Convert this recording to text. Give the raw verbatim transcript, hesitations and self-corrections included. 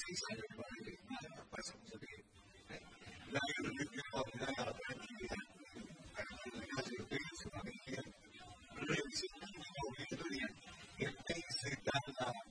necesario para que nada pase mucho tiempo. La responsabilidad, la tranquilidad, la comunidad de ustedes, su familia, revisando la auditoría, que está insertada